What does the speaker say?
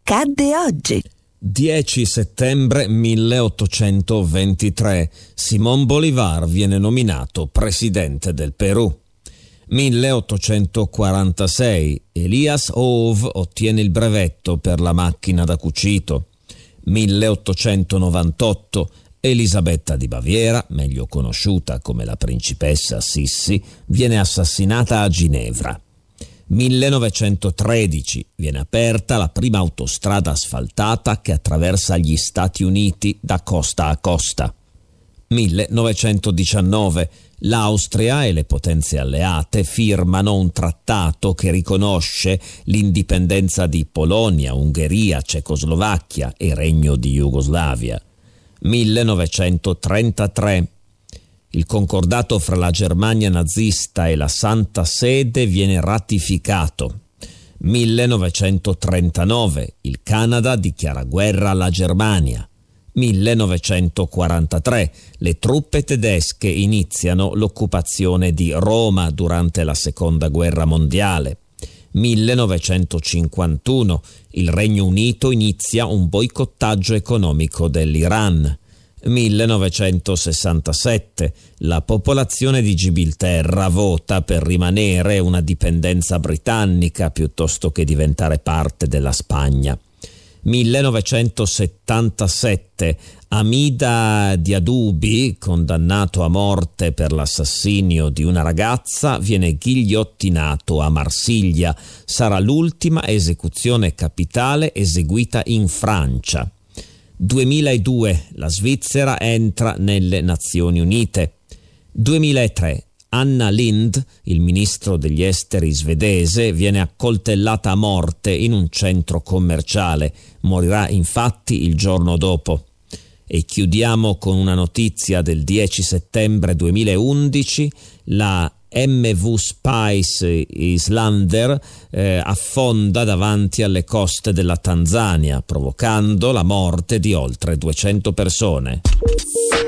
accadde oggi? 10 settembre 1823. Simón Bolívar viene nominato presidente del Perù. 1846. Elias Hove ottiene il brevetto per la macchina da cucito. 1898. Elisabetta di Baviera, meglio conosciuta come la principessa Sissi, viene assassinata a Ginevra. 1913. Viene aperta la prima autostrada asfaltata che attraversa gli Stati Uniti da costa a costa. 1919. L'Austria e le potenze alleate firmano un trattato che riconosce l'indipendenza di Polonia, Ungheria, Cecoslovacchia e Regno di Jugoslavia. 1933. Il concordato fra la Germania nazista e la Santa Sede viene ratificato. 1939. Il Canada dichiara guerra alla Germania. 1943. Le truppe tedesche iniziano l'occupazione di Roma durante la Seconda Guerra Mondiale. 1951. Il Regno Unito inizia un boicottaggio economico dell'Iran. 1967. La popolazione di Gibilterra vota per rimanere una dipendenza britannica piuttosto che diventare parte della Spagna. 1977. Amida Diadubi, condannato a morte per l'assassinio di una ragazza, viene ghigliottinato a Marsiglia. Sarà l'ultima esecuzione capitale eseguita in Francia. 2002. La Svizzera entra nelle Nazioni Unite. 2003. Anna Lindh, il ministro degli esteri svedese, viene accoltellata a morte in un centro commerciale. Morirà infatti il giorno dopo. E chiudiamo con una notizia del 10 settembre 2011. La MV Spice Islander affonda davanti alle coste della Tanzania, provocando la morte di oltre 200 persone.